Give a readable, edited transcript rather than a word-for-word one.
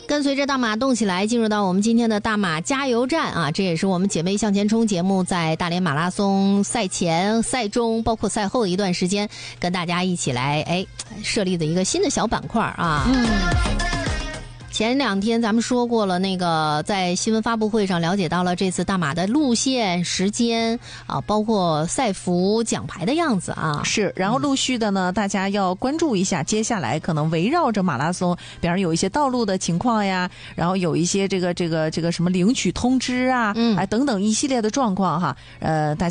跟随着大马动起来，进入到我们今天的大马加油站啊！这也是我们姐妹向前冲节目在大连马拉松赛前、赛中，包括赛后的一段时间，跟大家一起来设立的一个新的小板块啊。前2天咱们说过了，那个在新闻发布会上了解到了这次大马的路线、时间啊，包括赛服、奖牌的样子啊。 是，然后陆续的呢，大家要关注一下，接下来可能围绕着马拉松，比方有一些道路的情况呀，然后有一些这个什么领取通知啊，等等一系列的状况哈，大家